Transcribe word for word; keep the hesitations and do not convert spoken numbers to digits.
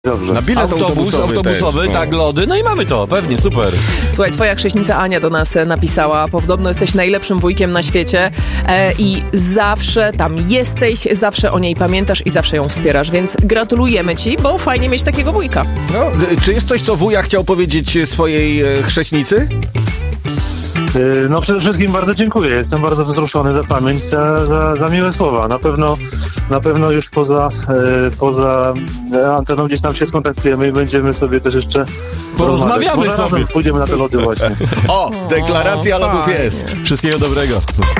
Dobrze. Na bilet Autobus, autobusowy, autobusowy, też, tak, lody, no i mamy to, pewnie, super. Słuchaj, twoja chrześnica Ania do nas e, napisała, podobno jesteś najlepszym wujkiem na świecie e, i zawsze tam jesteś, zawsze o niej pamiętasz i zawsze ją wspierasz, więc gratulujemy ci, bo fajnie mieć takiego wujka. No, czy jest coś, co wuja chciał powiedzieć swojej e, chrześnicy? Yy, No przede wszystkim bardzo dziękuję. Jestem bardzo wzruszony za pamięć, za, za, za miłe słowa. Na pewno, na pewno już poza, yy, poza anteną gdzieś tam się skontaktujemy i będziemy sobie też jeszcze Porozmawiamy rozmawiać. Może sobie. razem pójdziemy na te lody właśnie. O, deklaracja lodów jest. Wszystkiego dobrego.